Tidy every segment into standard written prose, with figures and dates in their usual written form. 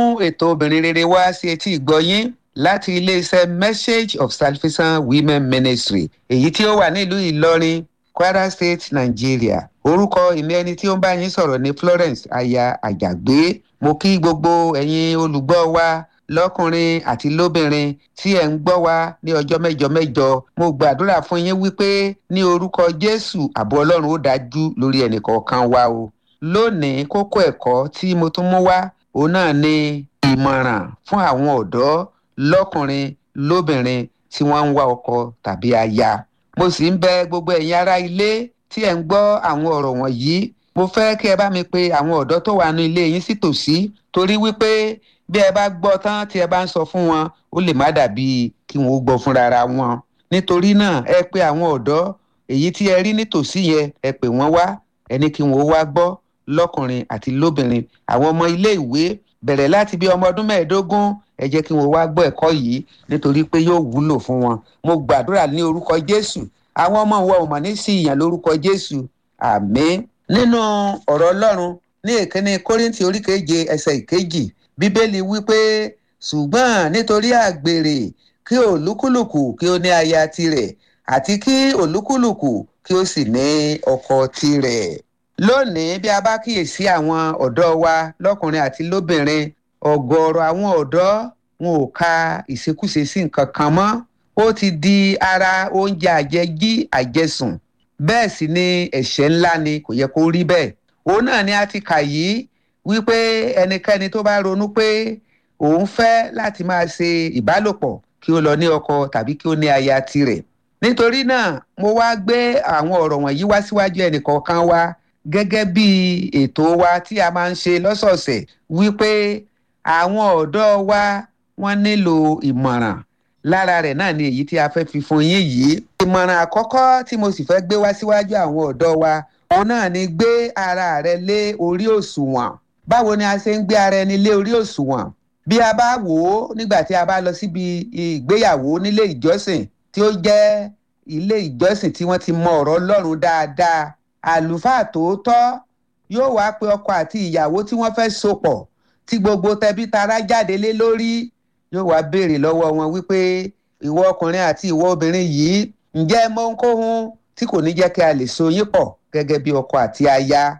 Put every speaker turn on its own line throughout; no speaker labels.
mú ètò obìnrin rere wá sí etí ìgbọ́yín láti iléeṣẹ́ Message of Salvation Women Ministry èyí tí ó wà nílùú Ìlọrin, Kwara State, Nigeria. Orúkọ ìmí ẹni tí ó ń bá yín sọ̀rọ̀ ní Florence aya Àjàgbé. Mo kí gbogbo ẹ̀yin olùgbọ́ wa lọ́kùnrin àti lóbìnrin tí ẹ̀ ń gbọ́ wa ní ọjọ́ mẹ́jọ mẹ́jọ. Mo gbàdúrà fún yín wípé ní orúkọ Jésù ààbò Ọlọ́run ó dájú lórí ẹnìkọ̀ọ̀kan wa o. Lónìí kókó ẹ̀kọ́ tí mo tún mú wá òun náà ni ìmọ̀ràn fún àwọn ọ̀dọ́ lọ́kùnrin lóbìnrin tí wọ́n ń wá ọkọ tàbí aya. Mo sì ń bẹ gbogbo ẹ̀yin ará ilé tí ẹ̀ ń gbọ́ àwọn ọ̀rọ̀ wọ̀nyí. Mo fẹ́ kí ẹ bá mi pe àwọn ọ̀dọ́ tó wà ní ilé yín sí tòsí torí wípé bí ẹ bá gbọ́ tán tí ẹ bá ń sọ fún wọn ó lè má dàbí kí wọn ó gbọ́ fúnra wọn. Nítorí náà ẹ pe àwọn ọ̀dọ́ èyí tí ẹ rí nítòsí yẹn ẹ pè wọ́n wá ẹni kí wọn ó wá gbọ́ lọ́kùnrin àti lóbìnrin. Àwọn ọmọ ilé ìwé bẹ̀rẹ̀ láti bí ọmọ ọdún 15 ẹ jẹ́ kí wọn wá gbọ́ ẹ̀kọ́ yìí nítorí pé yóò wúlò fún wọn. Mo gbàdúrà ní orúkọ Jésù àwọn ọmọ wọn ò mọ̀ ní sí ìyàn lórúkọ Jésù. Àmín. Nínú ọ̀rọ̀ Ọlọ́run ní ìkíní Kórìntì orí 7 ẹsẹ̀ 2 Bíbélì wípé ṣùgbọ́n nítorí àgbèrè kí olúkúlùkù kí ó ní aya tirẹ̀ àti kí olúkúlùkù kí ó sì ní ọkọ tirẹ̀. Lónìí bí a bá kíyèsí àwọn ọ̀dọ́ wa lọ́kùnrin àti lóbìnrin ọ̀gọ̀ọ̀rọ̀ àwọn ọ̀dọ́ wọn ò ka ìṣekúṣe sí nǹkan kan mọ́. Ó ti di ara oúnjẹ àjẹjí àjẹsùn. Bẹ́ẹ̀ sì ni ẹ̀ṣẹ̀ ńlá ni kò yẹ kó rí bẹ́ẹ̀. Òun náà ni a ti kà yìí wípé ẹnikẹ́ni tó bá ronú pé òun fẹ́ láti máa ṣe ìbálòpọ̀ kí ó lọ ní ọkọ tàbí kí ó ní aya tirẹ̀. Nítorí náà mo wá gbé àwọn ọ̀rọ̀ wọ̀nyí wá síwájú ẹnìkọ̀ọ̀kan wa gẹ́gẹ́ bí ètò wa tí a máa ń ṣe lọ́sọ̀ọ̀sẹ̀ wípé àwọn ọ̀dọ́ wa wọ́n nílò ìmọ̀ràn. Lára rẹ̀ náà ni èyí tí a fẹ́ fi fún yín yìí. Ìmọ̀ràn àkọ́kọ́ tí mo sì fẹ́ gbé wá síwájú àwọn ọ̀dọ́ wa òun náà ni gbé ara rẹ lé orí òṣùwọ̀n. Báwo ni a ṣe ń gbé ara ẹni lé orí òṣùwọ̀n? Bí a bá wò ó nígbà tí a bá lọ síbi ìgbéyàwó nílé ìjọsìn tí ó jẹ́ ilé ìjọsìn tí wọ́n ti mọ ọ̀rọ̀ Ọlọ́run dáadáa, àlùfáà tòótọ́ yóò wá pe ọkọ àti ìyàwó tí wọ́n fẹ́ sopọ̀ tí gbogbo tẹbí tará jáde lé lórí. Yóò wá béèrè lọ́wọ́ wọn wípé ìwọ ọkùnrin àti ìwọ obìnrin yìí ǹjẹ́ mọ ohunkóhun tí kò ní jẹ́ kí a lè so yín pọ̀ gẹ́gẹ́ bí ọkọ àti aya.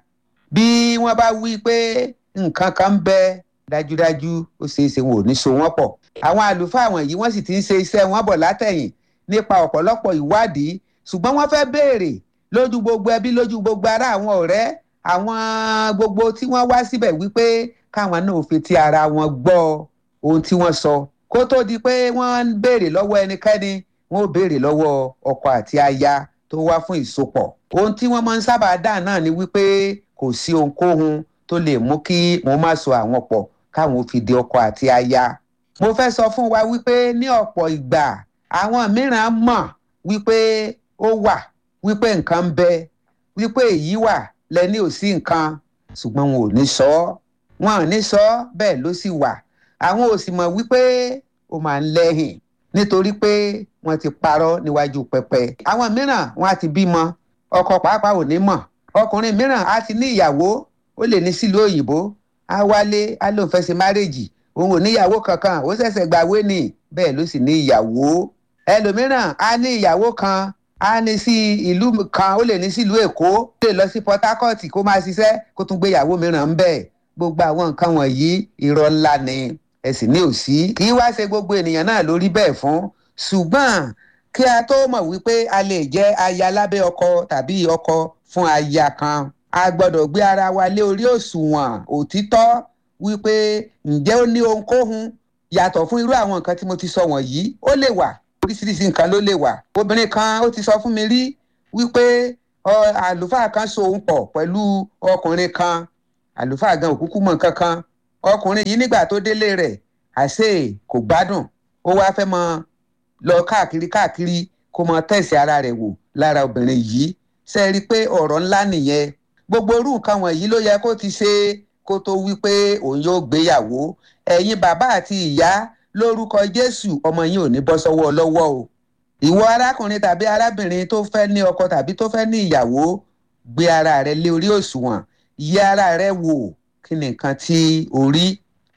Bí wọ́n bá wí pé nǹkan kan ń bẹ dájúdájú ó ṣeé ṣe wọn ò ní so wọ́n pọ̀. Àwọn àlùfáà wọ̀nyí wọ́n sì ti ń ṣe iṣẹ́ wọn bọ̀ látẹ̀yìn nípa ọ̀pọ̀lọpọ̀ ìwádìí ṣùgbọ́n wọ́n fẹ́ béèrè lójú gbogbo ẹbí lójú gbogbo ará àwọn ọ̀rẹ́ àwọn gbogbo tí wọ́n wá síbẹ̀ wípé káwọn náà fetí ara wọn gbọ́ ohun tí wọ́n sọ. Kó tó di pé wọ́n ń béèrè lọ́wọ́ ẹnikẹ́ni wọ́n ó béèrè lọ́wọ́ ọkọ àti aya tó wá fún ìsopọ̀. Ohun tí wọ́n máa ń sábà dá náà ni wípé kò sí ohunkóhun tó lè mú kí wọ́n má so àwọn pọ̀ káwọn fi di ọkọ àti aya. Mo fẹ́ sọ fún wa wípé ní ọ̀pọ̀ ìgbà àwọn mìíràn mọ̀ wípé ó wà wípé nǹkan ń bẹ wípé èyí wà lẹ́ni ò sí nǹkan ṣùgbọ́n wọn ò ní sọ ọ́. Wọn ò ní sọ ọ́ bẹ́ẹ̀ ló sì wà. Àwọn ò sì mọ̀ wípé ó máa ń lẹ́hìn nítorí pé wọ́n ti parọ́ níwájú pẹpẹ. Àwọn mìíràn wọ́n á ti bímọ ọkọ pàápàá ò ní mọ̀. Ọkùnrin mìíràn á ti ní ìyàwó ó lè ní sílùú òyìnbó á wálé á lóun fẹ́ ṣe márèjì òun ò níyàwó kankan ó ṣẹ̀ṣẹ̀ gbàwé ni bẹ́ẹ̀ ló sì ní ìyàwó. Ẹlòmíràn á ní ìyàwó kan á ní sí ìlú kan ó lè ní sílùú Èkó ó lè lọ sí Port Harcourt kó máa ṣiṣẹ́ kó tún gbéyàwó mìíràn ń bẹ̀. Gbogbo àwọn nǹkan wọ̀nyí irọ́ ńlá ni ẹ̀sìn ní òsí. Kì í wá ṣe gbogbo ènìyàn náà lórí bẹ́ẹ̀ fún. Ṣùgbọ́n kí a tó mọ̀ wípé a lè jẹ́ aya lábẹ́ ọkọ tàbí ọkọ fún aya kan a gbọ́dọ̀ gbé ara wa lé orí òṣùwọ̀n òtítọ́ wípé ǹjẹ́ ó ní ohunkóhun yàtọ̀ fún irú àwọn nǹkan tí mo ti sọ wọ̀nyí. Ó lè wà oríṣiríṣi nǹkan ló lè wà. Obìnrin kan ó ti sọ fún mi rí wípé àlùfáà kan so òun pọ̀ pẹ̀lú ọkùnrin kan. Àlùfáà gan òkúkú mọ̀ nǹkan kan. Ọkùnrin yìí nígbà tó délé rẹ̀ àṣé kò gbádùn ó wá fẹ́ mọ lọ káàkiri kó mọ tẹ̀sí ara rẹ̀ wò lára obìnrin yìí. Ṣé rí i pé ọ̀rọ̀ ńlá nìyẹn? Gbogbo irú nǹkan wọ̀nyí ló yẹ kó ti ṣe kó tó wí pé òun yóò gbéyàwó. Ẹ̀yin bàbá àti ìyá lórúkọ Jésù ọmọ yín ò ní bọ́ sọ́wọ́ lọ́wọ́ o. Ìwọ arákùnrin tàbí arábìnrin tó fẹ́ ní ọkọ tàbí tó fẹ́ ní ìyàwó gbé ara rẹ lé orí òṣùwọ̀n yẹ ara rẹ wò kí ni nǹkan tí o rí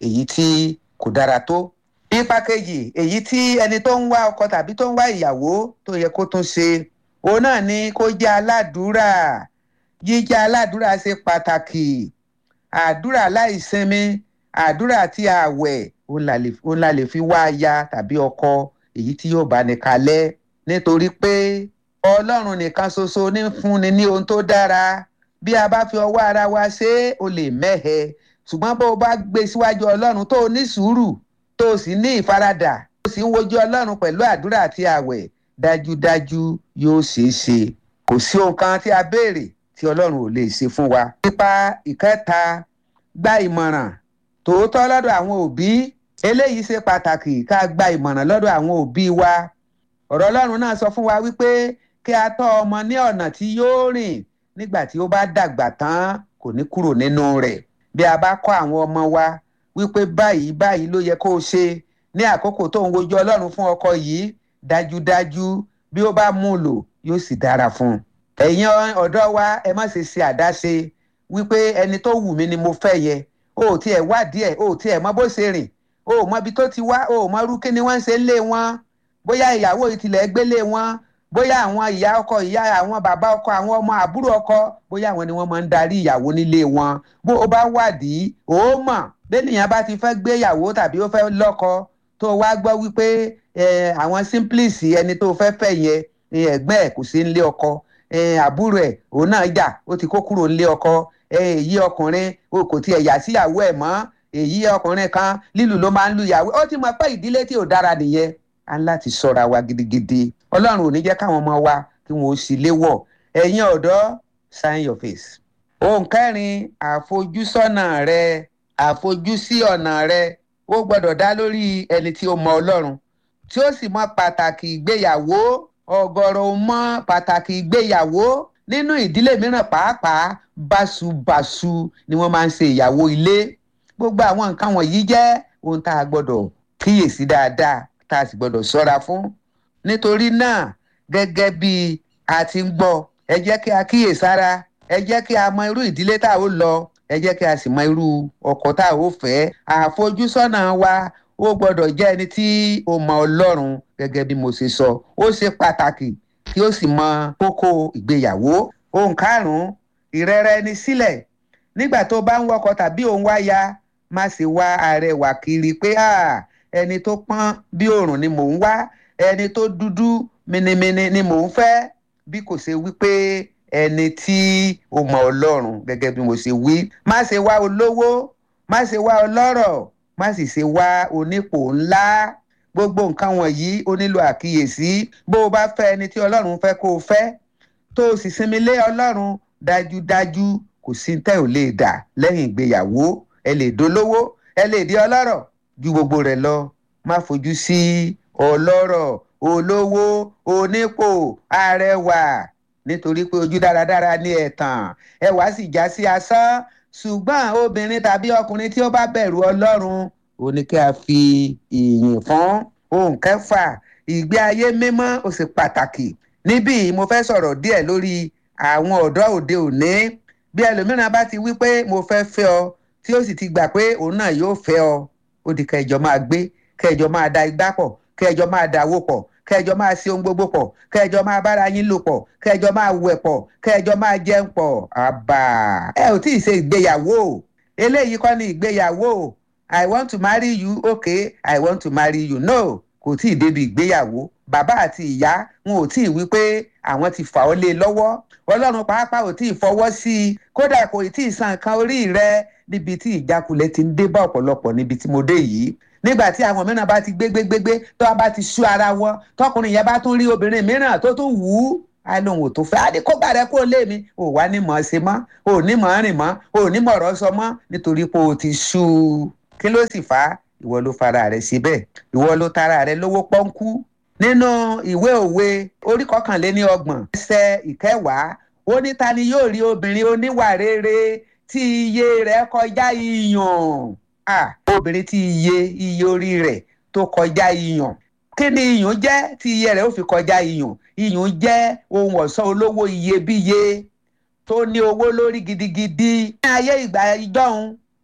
èyí tí kò dára tó. Ipa kejì èyí tí ẹni tó ń wá ọkọ tàbí tó ń wá ìyàwó tó yẹ kó tún ṣe òun náà ni kó jẹ́ aládùúrà. Jíjẹ́ aládùúrà ṣe pàtàkì. Àdúrà láìsinmi, àdúrà àti ààwẹ̀ òun la lè fi wá aya tàbí ọkọ èyí tí yóò bá ní kalẹ̀, nítorí pé Ọlọ́run nìkan ṣoṣo ní fúnni ní ohun tó dára. Bí a bá fi ọwọ́ ara wa ṣe ó lè mẹ́hẹ, ṣùgbọ́n bó o bá gbé síwájú Ọlọ́run tó o ní sùúrù tó o sì ní ìfaradà tó o sì ń wojú Ọlọ́run pẹ̀lú àdúrà àti ààwẹ̀, dájúdájú yóò ṣeé ṣe. Kò sí ohun kan tí a béèrè tí Ọlọ́run ò lè ṣe fún wa. Nípa ìkẹta, gba ìmọ̀ràn tòótọ́ lọ́dọ̀ àwọn òbí. Eléyìí ṣe pàtàkì ká gba ìmọ̀ràn lọ́dọ̀ àwọn òbí wa. Ọ̀rọ̀ Ọlọ́run náà sọ fún wa wípé kí a tọ́ ọmọ ní ọ̀nà tí yóò rìn, nígbà tí ó bá dàgbà tán kò ní kúrò nínú rẹ̀. Bí a bá kọ́ àwọn ọmọ wa wípé báyìí ló yẹ kó o ṣe ní àkókò tó ń wojú Ọlọ́run fún ọkọ yìí, dájúdájú bí ó bá mú lò yóò sì dára fún un. Ẹ̀yin ọ̀dọ́ wa ẹ má ṣe àdáṣe wípé ẹni tó wù mí ni mo fẹ́ yẹ. O ò tiẹ̀ wádìí ẹ̀, o ò tiẹ̀ mọ bó ṣe rìn, o ò mọ ibi tó ti wá, o ò mọ irú kí ni wọ́n ń ṣe lé wọn. Bóyá ìyàwó ìtìlẹ̀ gbélé wọn, bóyá àwọn ìyá ọkọ, ìyá àwọn bàbá ọkọ, àwọn ọmọ àbúrò ọkọ, bóyá àwọn ni wọ́n máa ń darí ìyàwó nílé wọn. Bó o bá wádìí o mọ̀ bẹ́nìyàn bá ti fẹ́ gbéyàwó tàbí ó fẹ́ lọ́kọ tó wá gbọ́ wípé àwọn simplice ẹni tó fẹ́ fẹ́ yẹn ẹ̀gbọ́n ẹ̀ kò sí nílé ọkọ, àbúrò ẹ̀ òun náà jà ó ti kó kúrò nílé ọkọ, èyí ọkùnrin kò tiẹ̀ yà síyàwó ẹ̀ mọ́, èyí ọkùnrin kan lílù ló máa ń lu ìyàwó. Ó ti mọ̀ pé ìdílé tí ò dára nìyẹn. A ń láti ṣọ́ra wa gidigidi. Ọlọ́run ò ní jẹ́ káwọn ọmọ wa kí wọn ó sì léwọ̀. Ẹ̀yin ọ̀dọ́, sign your face. Ohun kẹrin, àfojúsọ́nà rẹ, àfojúsí ọ̀nà rẹ ó gbọ́dọ̀ dá lórí ẹni tí ó mọ Ọlọ́run tí ó sì mọ pàtàkì ìgbéyàwó. Ọ̀gọ̀rọ̀ ò mọ pàtàkì ìgbéyàwó. Nínú ìdílé mìíràn pàápàá báṣubàṣu ni wọ́n máa ń ṣe ìyàwó ilé. Gbogbo àwọn nǹkan wọ̀nyí jẹ́ ohun tá a gbọ́dọ̀ kíyèsí dáadáa, tá a sì gbọ́dọ̀ ṣọ́ra fún. Nítorí náà gẹ́gẹ́ bí a ti ń gbọ́, ẹ jẹ́ kí a kíyèsára, ẹ jẹ́ kí a mọ irú ìdílé tá a ó lọ, ẹ jẹ́ kí a sì mọ irú ọkọ tá a ó fẹ́. Àfojúsọ́nà wa ó gbọ́dọ̀ jẹ́ ẹni tí ó mọ Ọlọ́run gẹ́gẹ́ bí mo ṣe sọ. Ó ṣe pàtàkì kí ó sì mọ kókó ìgbéyàwó. Ohun karùn-ún, ìrẹra ẹni sílẹ̀. Nígbà tó bá ń wọkọ tàbí òun wáya, má ṣe wá arẹwà kiri pé ẹni tó pọ́n bí òòrùn ni mò ń wá, ẹni tó dúdú minimini ni mò ń fẹ́, bí kò ṣe wípé ẹni tí ó mọ Ọlọ́run gẹ́gẹ́ bí mo ṣe wí. Má ṣe wá olówó, má ṣe wá ọlọ́rọ̀, má sì ṣe wá onípò ńlá. Gbogbo nǹkan wọ̀nyí ó nílò àkíyèsí. Bó o bá fẹ́ ẹni tí Ọlọ́run fẹ́ kó o fẹ́, tó o sì sinmi lé Ọlọ́run, dájúdájú kò sí tẹ́ ò lè dà lẹ́yìn ìgbéyàwó. Ẹ lè dolówó, ẹ lè di ọlọ́rọ̀, ju gbogbo rẹ̀ lọ má fojú sí ọlọ́rọ̀, olówó, onípò, arẹwà, nítorí pé ojú dáradára ní ẹ̀tàn, ẹwà sì já sí asán. Ṣùgbọ́n obìnrin tàbí ọkùnrin tí ó bá bẹ̀rù Ọlọ́run ó ní kí a fi ìyìn fún. Ohun kẹfà, ìgbé ayé mímọ́ ó ṣe pàtàkì. Níbí mo fẹ́ sọ̀rọ̀ díẹ̀ lórí àwọn ọ̀dọ́ òde òní. Bí ẹlòmíràn bá ti wí pé mo fẹ́ fẹ́ ọ, tí ó sì ti gbà pé òun náà yóò fẹ́ ọ, ó di kẹjọ máa gbé, kẹjọ máa da igbá pọ̀, kẹjọ máa dàwó pọ̀, kẹjọ máa ṣe ohun gbogbo pọ̀, kẹjọ máa bára yín lò pọ̀, kẹjọ máa wẹ̀ pọ̀, kẹjọ máa jẹun pọ̀. Àbà, ẹ ò tí ì ṣe ìgbéyàwó. Eléyìí kọ́ ni ìgbéyàwó. I want to marry you, okay, I want to marry you. No, kò tí ì débi ìgbéyàwó. Bàbá àti ìyá wọn ò tí ì wí pé àwọn ti fà ọ́ lé lọ́wọ́. Ọlọ́run pàápàá ò tí ì fọwọ́ sí i. Kódà kò tí ì san nǹkan orí rẹ, níbi tí ìjákulẹ̀ ti ń dé bá ọ̀pọ̀lọpọ̀ níbi tí mo dé yìí. Nígbà tí àwọn mìíràn bá ti gbé tó bá ti sú ara wọn, tọkùnrin yẹn bá tún rí obìnrin mìíràn tó tún wù ú, á lóun ò tó fẹ́. Á ní kó gbà rẹ kó lé mi, ò wá ní mọ̀ ọ́ ṣe mọ́, ò ní mọ̀ ọ́ rìn mọ́, ò ní mọ̀ ọ̀rọ̀ sọ mọ́, nítorí pé o ti sú u. Kí ló sì fà á? Ìwọ ló fara rẹ ṣe bẹ́ẹ̀, ìwọ ló tara rẹ lówó pọ́nkú. Nínú ìwé òwe orí 29 ẹsẹ̀ 10, ó ní ta ni yóò rí obìnrin oníwà rere tí iye rẹ̀ kọjá iyùn. Obìnrin tí iye orí rẹ̀ tó kọjá iyùn. Kí ni iyùn jẹ́ tí iye rẹ̀ ó fi kọjá iyùn? Iyùn jẹ́ ohun ọ̀ṣọ́ olówó iyebíye tó ní owó lórí gidigidi. Ní ayé ìgbà ìjọ́un,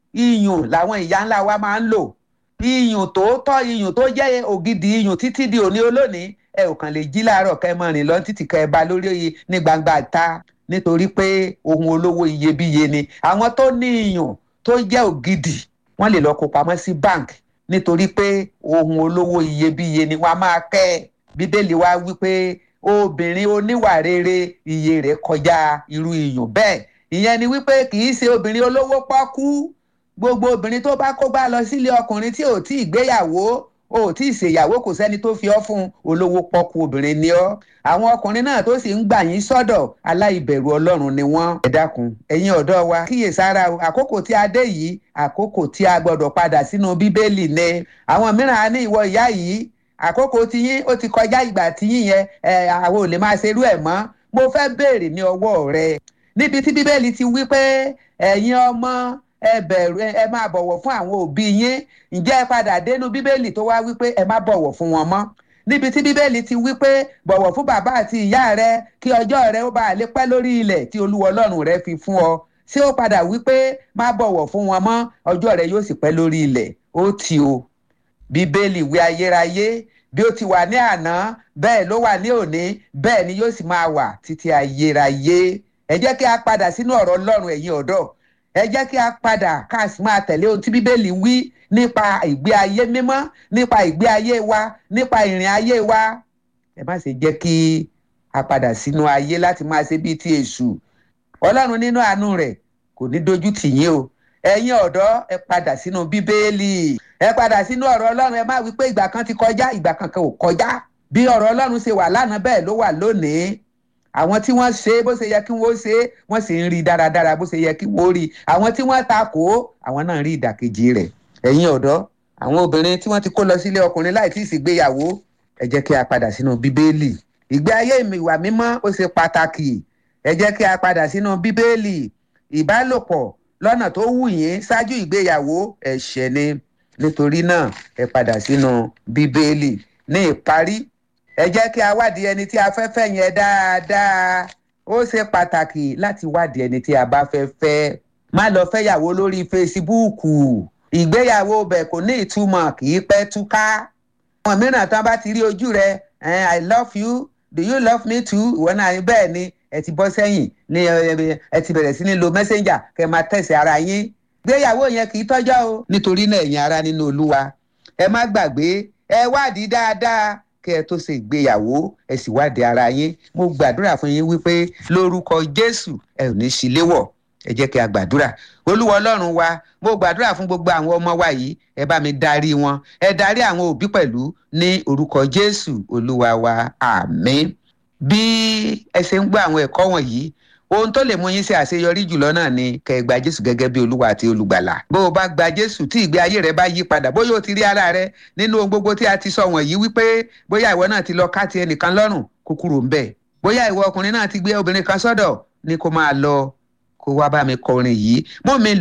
iyùn làwọn ìyá ńlá wa máa ń lò iyùn tòótọ́ iyùn tó jẹ́ ògidì iyùn títí di òní olónìí ẹ ò kàn lè jí láàárọ̀ kẹ́ mọ́ rìn lọ títí kẹ́ ẹ bá lórí ní gbangba ta nítorí pé ohun olówó iyebíye ni àwọn tó ní iyùn tó jẹ́ ògidì wọ́n lè lọ kó pamọ́ sí bank nítorí pé ohun olówó iyebíye ni wọ́n á máa kẹ́ bíbélì wa wípé obìnrin oníwà rere iye rẹ̀ kọjá irú iyùn bẹ́ẹ̀ ìyẹn ni wípé kì í ṣe obìnrin olówó pọ́kú gbogbo obìnrin tó bá kó bá lọ sílé ọkùnrin tí ò tí ì gbéyàwó ò tí ì ṣèyàwó kò sẹ́ni tó fi ọ́ fún olówó pọ́kú obìnrin ni ọ́ àwọn ọkùnrin náà tó sì ń gbà yín sọ́dọ̀ aláìbẹ̀rù ọlọ́run ni wọ́n. ẹ dákun ẹ̀yin ọ̀dọ́ wa kíyèsára o àkókò tí a dé yìí àkókò tí a gbọ́dọ̀ padà sínú bíbélì ni àwọn mìíràn á ní ìwọ ìyá yìí àkókò tiyín ó ti kọjá ìgbà tiyín yẹn àwọn ò lè máa ṣerú ẹ̀ mọ́ mo fẹ́ béèrè ní ọwọ́ rẹ níbi tí bíbélì ti wí pé ẹ̀yin ọmọ ẹ bẹ̀rù ẹ máa bọ̀wọ̀ fún àwọn òbí yín ǹjẹ́ ẹ padà dénú bíbélì tó wá wí pé ẹ má bọ̀wọ̀ fún wọn mọ́ níbi tí bíbélì ti wí pé bọ̀wọ̀ fún bàbá àti ìyá rẹ kí ọjọ́ rẹ ó bá lè pẹ́ lórí ilẹ̀ tí olúwa ọlọ́run rẹ fi fún ọ ṣé ó padà wí pé má bọ̀wọ̀ fún wọn mọ́ ọjọ́ rẹ yóò sì pẹ́ lórí ilẹ̀ ó ti o bíbélì wí ayérayé bí ó ti wà ní àná bẹ́ẹ̀ ló wà ní òní bẹ́ẹ̀ ni yóò sì máa wà títí ayérayé ẹ jẹ́ kí a padà sínú ọ̀rọ̀ ọlọ́run ẹ̀yin ọ̀dọ́ ẹ jẹ́ kí a padà ká sì máa tẹ̀lé ohun tí bíbélì wí nípa ìgbé ayé mímọ́ nípa ìgbé ayé wa nípa ìrìn ayé wa ẹ má ṣe jẹ́ kí a padà sínú ayé láti máa ṣe bíi ti èṣù ọlọ́run nínú àánú rẹ̀ kò ní dojú tì yín o ẹ̀yin ọ̀dọ́ ẹ padà sínú bíbélì ẹ padà sínú ọ̀rọ̀ ọlọ́run ẹ má wí pé ìgbà kan ti kọjá ìgbà kankan ò kọjá bí ọ̀rọ̀ ọlọ́run ṣe wà lánàá bẹ́ẹ̀ ló wà lónìí àwọn tí wọ́n ṣe bó ṣe yẹ kí wọ́n ṣe wọ́n sì ń rí dáradára bó ṣe yẹ kí wọ́n rí àwọn tí wọ́n takò àwọn náà rí ìdàkejì rẹ̀ ẹ̀yin ọ̀dọ́ àwọn obìnrin tí wọ́n ti kó lọ sílé ọkùnrin láì tí ì ṣègbéyàwó ẹ jẹ́ kí a padà sínú bíbélì ìgbé ayé ìwà mímọ́ ó ṣe pàtàkì ẹ jẹ́ kí a padà sínú bíbélì ìbálòpọ̀ lọ́nà tó wù yín ṣáájú ìgbéyàwó ẹ̀ṣẹ̀ ni nítorí náà ẹ padà sínú bíbélì ní ìparí ẹ jẹ́ kí a wádìí ẹni tí a fẹ́ fẹ́ yẹn dáadáa ó ṣe pàtàkì láti wádìí ẹni tí a bá fẹ́ fẹ́ má lọ fẹ́yàwó lórí fesibúùkù ìgbéyàwó bẹ̀ kò ní ìtumọ̀ kì í pẹ́ túká àwọn mìíràn tán bá ti rí ojú rẹ I love you do you love me too ìwọ náà bẹ́ẹ̀ ni ẹ ti bọ́ sẹ́yìn ní ẹ ti bẹ̀rẹ̀ sí ní lo messenger kẹ́ máa tẹ̀sẹ̀ ara yín gbéyàwó yẹn kì í tọ́jọ́ o nítorí náà ẹ̀yin ará nínú olúwa ẹ má gbàgbé ẹ wádìí dáadáa kẹ́ ẹ tó ṣe ìgbéyàwó ẹ sì wádìí ara yín mo gbàdúrà fún yín wípé lórúkọ jésù ẹ ò ní ṣí léwọ̀ ẹ jẹ́ kí a gbàdúrà olúwa ọlọ́run wa mo gbàdúrà fún gbogbo àwọn ọmọ wa yìí ẹ bá mi darí wọn ẹ darí àwọn òbí pẹ̀lú ní orúkọ jésù olúwa wa àmín bí ẹ ṣe ń gbọ́ àwọn ẹ̀kọ́ wọ̀nyí ohun tó lè mú yín ṣe àṣeyọrí jùlọ náà ni kẹ́ ẹ gba jésù gẹ́gẹ́ bí olúwa àti olùgbàlà bó o bá gba jésù tí ìgbé ayé rẹ bá yí padà bóyá o ti rí ara rẹ nínú ohun gbogbo tí a ti sọ wọ̀nyí wípé bóyá ìwọ náà ti lọ ká ti ẹnìkan lọ́rùn kó kúrò ń bẹ̀ bóyá ìwọ ọkùnrin náà ti gbé obìnrin kan sọ́dọ̀ ni kó máa lọ kó wá bá mi kọrin yìí mú mi